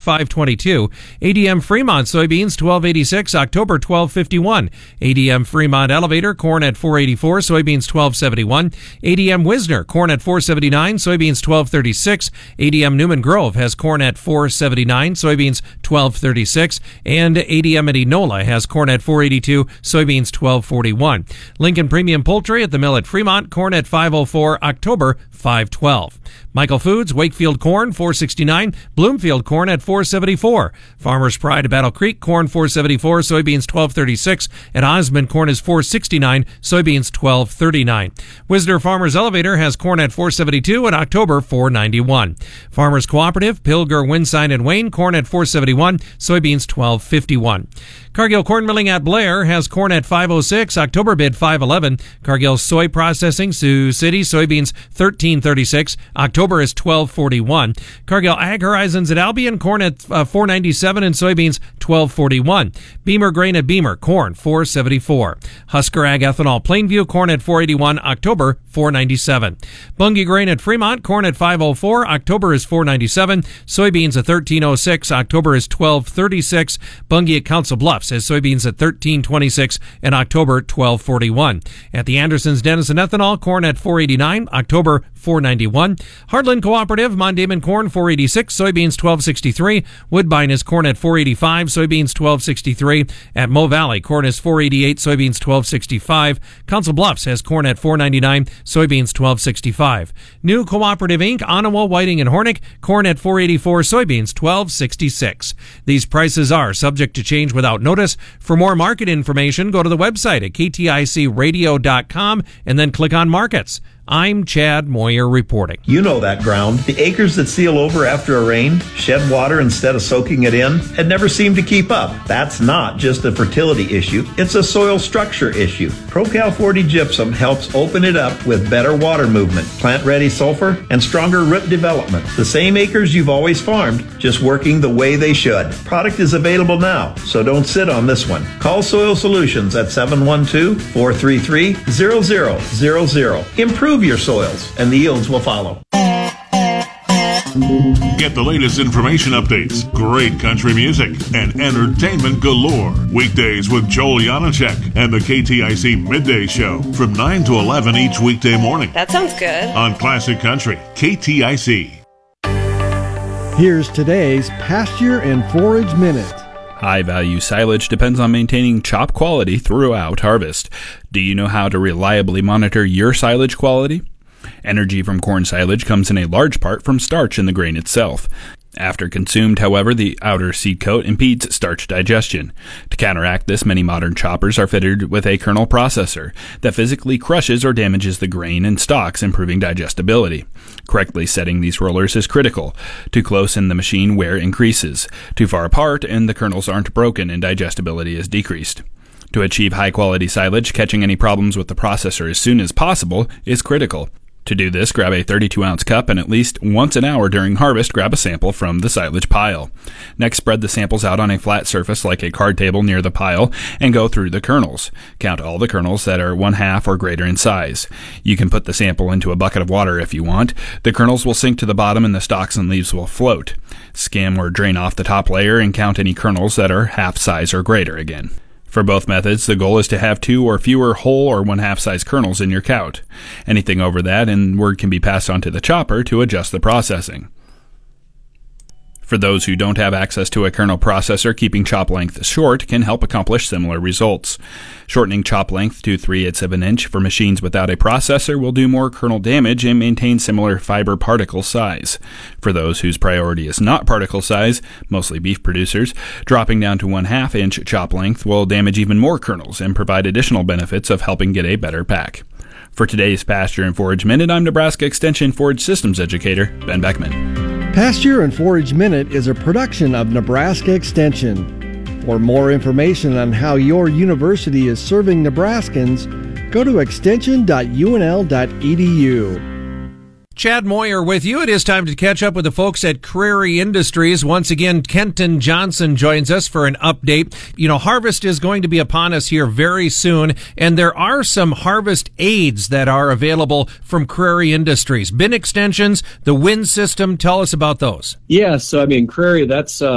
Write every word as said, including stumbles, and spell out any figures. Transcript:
five twenty-two. A D M Fremont soybeans twelve eighty-six, October twelve fifty-one. A D M Fremont Elevator corn at four eighty-four, soybeans twelve seventy-one. A D M Wisner corn at four seventy-nine, soybeans twelve thirty-six. A D M Newman Grove has corn at four seventy-nine, soybeans twelve thirty-six, and A D M at Enola has corn at four eighty-two, soybeans twelve forty-one. Lincoln Premium Poultry at the mill at Fremont, corn at five oh four, October five twelve. Michael Foods, Wakefield corn four sixty-nine, Bloomfield corn at four seventy-four. Farmers Pride at Battle Creek corn four seventy-four, soybeans twelve thirty-six. At Osmond corn is four sixty-nine, soybeans twelve thirty-nine. Wisner Farmers Elevator has corn at four seventy-two and October four ninety-one. Farmers Cooperative, Pilger, Winside and Wayne corn at four seventy-one, soybeans twelve fifty-one. Cargill Corn Milling at Blair has corn at five oh six, October bid five eleven. Cargill Soy Processing, Sioux City, soybeans thirteen thirty-six, October is twelve forty-one. Cargill Ag Horizons at Albion, corn at uh, four ninety-seven and soybeans twelve forty-one. Beamer Grain at Beamer, corn four seventy-four. Husker Ag Ethanol Plainview, corn at four eighty-one, October four ninety-seven. Bunge Grain at Fremont, corn at five oh four, October is four ninety-seven. Soybeans at thirteen oh six, October is twelve thirty-six. Bunge at Council Bluffs has soybeans at thirteen twenty-six and October twelve forty-one. At the Andersons Denison Ethanol, corn at four eighty-nine, October four ninety-one. Heartland Cooperative, Mondayman corn four eighty-six, soybeans twelve sixty-three. Woodbine is corn at four eighty-five, soybeans twelve sixty-three. At Mo Valley, corn is four eighty-eight, soybeans twelve sixty-five. Council Bluffs has corn at four ninety-nine, soybeans twelve sixty-five. New Cooperative Incorporated, Onawa, Whiting, and Hornick, corn at four eighty-four, soybeans twelve sixty-six. These prices are subject to change without notice. For more market information, go to the website at k t i c radio dot com and then click on Markets. I'm Chad Moyer reporting. You know that ground. The acres that seal over after a rain, shed water instead of soaking it in, and never seem to keep up. That's not just a fertility issue. It's a soil structure issue. ProCal forty Gypsum helps open it up with better water movement, plant-ready sulfur, and stronger root development. The same acres you've always farmed, just working the way they should. Product is available now, so don't sit on this one. Call Soil Solutions at seven one two, four three three, zero zero zero zero. Improve your soils, and the yields will follow. Get the latest information updates, great country music, and entertainment galore. Weekdays with Joel Janacek and the K T I C Midday Show from nine to eleven each weekday morning. That sounds good. On Classic Country, K T I C. Here's today's Pasture and Forage Minute. High-value silage depends on maintaining chop quality throughout harvest. Do you know how to reliably monitor your silage quality? Energy from corn silage comes in a large part from starch in the grain itself. After consumed, however, the outer seed coat impedes starch digestion. To counteract this, many modern choppers are fitted with a kernel processor that physically crushes or damages the grain and stalks, improving digestibility. Correctly setting these rollers is critical. Too close and the machine wear increases. Too far apart and the kernels aren't broken and digestibility is decreased. To achieve high-quality silage, catching any problems with the processor as soon as possible is critical. To do this, grab a thirty-two ounce cup and at least once an hour during harvest, grab a sample from the silage pile. Next, spread the samples out on a flat surface like a card table near the pile and go through the kernels. Count all the kernels that are one half or greater in size. You can put the sample into a bucket of water if you want. The kernels will sink to the bottom and the stalks and leaves will float. Skim or drain off the top layer and count any kernels that are half size or greater again. For both methods, the goal is to have two or fewer whole or one-half size kernels in your count. Anything over that, and word can be passed on to the chopper to adjust the processing. For those who don't have access to a kernel processor, keeping chop length short can help accomplish similar results. Shortening chop length to three eighths of an inch for machines without a processor will do more kernel damage and maintain similar fiber particle size. For those whose priority is not particle size, mostly beef producers, dropping down to one half inch chop length will damage even more kernels and provide additional benefits of helping get a better pack. For today's Pasture and Forage Minute, I'm Nebraska Extension Forage Systems Educator Ben Beckman. Pasture and Forage Minute is a production of Nebraska Extension. For more information on how your university is serving Nebraskans, go to extension dot u n l dot e d u. Chad Moyer with you. It is time to catch up with the folks at Crary Industries. Once again, Kenton Johnson joins us for an update. You know, harvest is going to be upon us here very soon, and there are some harvest aids that are available from Crary Industries. Bin extensions, the wind system, tell us about those. Yeah, so I mean, Crary, that's uh,